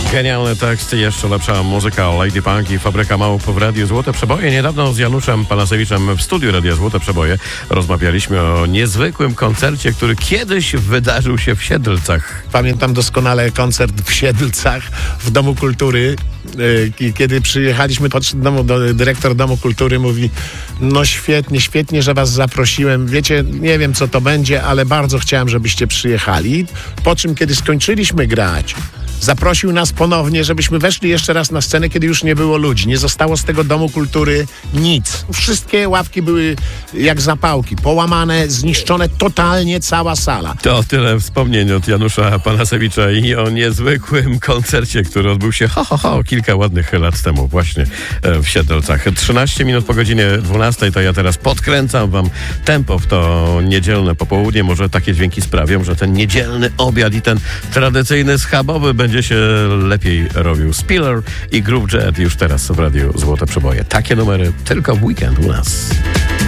Genialny tekst, jeszcze lepsza muzyka. Lady Punk i Fabryka Małp w Radiu Złote Przeboje. Niedawno z Januszem Panasewiczem w studiu Radia Złote Przeboje rozmawialiśmy o niezwykłym koncercie, który kiedyś wydarzył się w Siedlcach. Pamiętam doskonale koncert w Siedlcach w Domu Kultury. Kiedy przyjechaliśmy, podszedł dyrektor Domu Kultury, mówi: no świetnie, że was zaprosiłem. Wiecie, nie wiem co to będzie, ale bardzo chciałem, żebyście przyjechali. Po czym, kiedy skończyliśmy grać, zaprosił nas ponownie, żebyśmy weszli jeszcze raz na scenę, kiedy już nie było ludzi. Nie zostało z tego Domu Kultury nic. Wszystkie ławki były jak zapałki, połamane, zniszczone totalnie cała sala. To tyle wspomnień od Janusza Panasewicza i o niezwykłym koncercie, który odbył się kilka ładnych lat temu właśnie w Siedlcach. 13 minut po godzinie 12, to ja teraz podkręcam wam tempo w to niedzielne popołudnie. Może takie dźwięki sprawią, że ten niedzielny obiad i ten tradycyjny schabowy będzie się lepiej robił. Spiller i Groove Jet już teraz w Radiu Złote Przeboje. Takie numery tylko w weekend u nas.